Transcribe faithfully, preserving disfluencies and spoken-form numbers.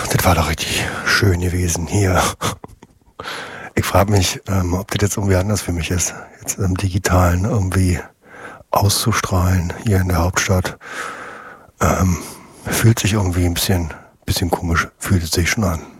das war doch richtig schön gewesen hier. Ich frage mich, ähm, ob das jetzt irgendwie anders für mich ist, jetzt im Digitalen irgendwie auszustrahlen hier in der Hauptstadt. Ähm, fühlt sich irgendwie ein bisschen, bisschen komisch, fühlt es sich schon an.